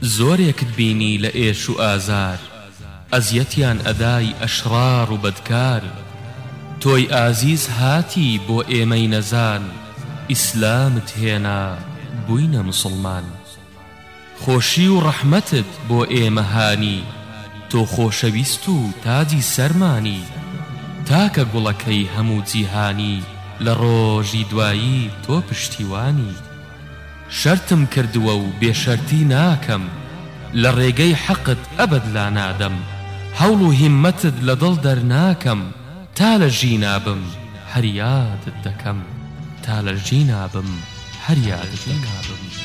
زۆرێکت بینی لە ئێش و ئازار، ئەزیەتیان ئەدای ئەشرار و بەدکار. تۆی ئازیز هاتی بۆ ئێمەی نەزان، ئیسلامت هێنا بووینە مسڵمان. خۆشی و ڕەحمەتت بۆ ئێمە هانی، تۆ خۆشەویست و تاجی سەرمانی. تاکە گوڵەکەی هەموو جیهانی، لە ڕۆژی دوایی تۆ پشتیوانی. شەرتم کردووە و بێشەرتی ناکەم، لە ڕێگەی حەقت ئەبەد لا نادەم. هەوڵ و هیممەتت لە دڵ دەرناکەم، تا لە ژینابم هەر یادت دەکەم، تا لە ژینابم هەر یادت دەکەم.